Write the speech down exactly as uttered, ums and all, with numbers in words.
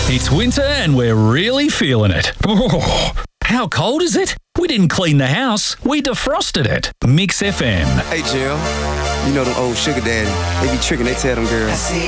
It's winter and we're really feeling it. Oh, how cold is it? We didn't clean the house, we defrosted it. Mix F M. Hey, Jill. You know them old sugar daddy. They be tricking, they tell them girls,